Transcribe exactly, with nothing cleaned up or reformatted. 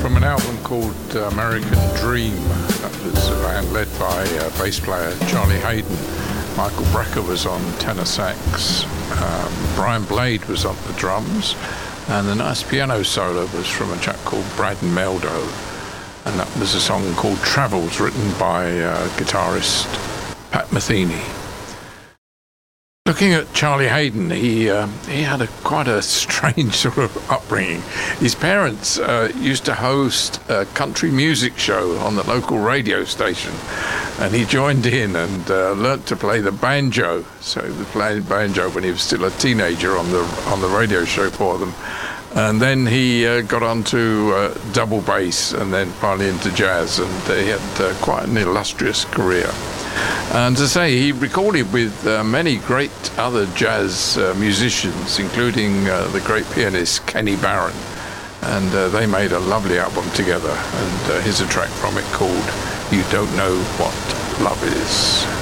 from an album called uh, American Dream. That was a band led by uh, bass player Charlie Hayden. Michael Brecker was on tenor sax. Um, Brian Blade was on the drums. And the nice piano solo was from a chap called Braden Meldo. And that was a song called Travels, written by uh, guitarist Pat Metheny. Looking at Charlie Hayden, he uh, he had a quite a strange sort of upbringing. His parents uh, used to host a country music show on the local radio station, and he joined in and uh, learnt to play the banjo. So he was playing banjo when he was still a teenager on the on the radio show for them. And then he uh, got onto uh, double bass and then finally into jazz, and uh, he had uh, quite an illustrious career. And to say, he recorded with uh, many great other jazz uh, musicians, including uh, the great pianist Kenny Barron. And uh, they made a lovely album together. And uh, here's a track from it called You Don't Know What Love Is.